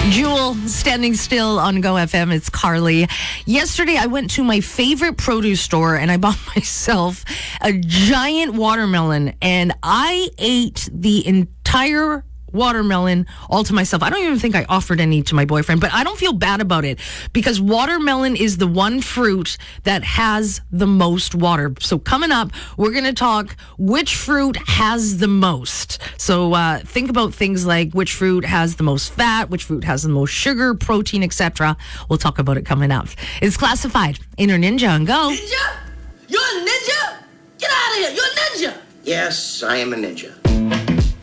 Jewel, standing still on Go FM. It's Carly. Yesterday, I went to my favorite produce store and I bought myself a giant watermelon, and I ate the entire watermelon all to myself. I don't even think I offered any to my boyfriend, but I don't feel bad about it because watermelon is the one fruit that has the most water. So coming up, we're going to talk which fruit has the most. So think about things like which fruit has the most fat, which fruit has the most sugar, protein, etc. We'll talk about it coming up. It's Classified. Inner Ninja and Go. Ninja? You're a ninja? Get out of here. You're a ninja. Yes, I am a ninja.